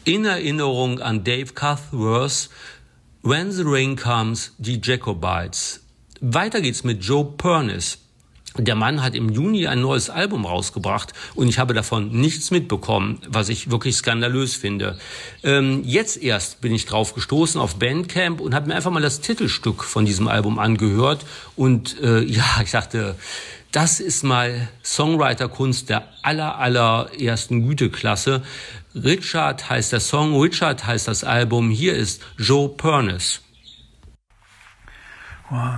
in Erinnerung an Dave Cuthworth, When the Rain Comes, die Jacobites. Weiter geht's mit Joe Pernice. Der Mann hat im Juni ein neues Album rausgebracht und ich habe davon nichts mitbekommen, was ich wirklich skandalös finde. Jetzt erst bin ich drauf gestoßen auf Bandcamp und habe mir einfach mal das Titelstück von diesem Album angehört und ich dachte, das ist mal Songwriter-Kunst der allerersten Güteklasse. Richard heißt der Song, Richard heißt das Album. Hier ist Joe Pernice.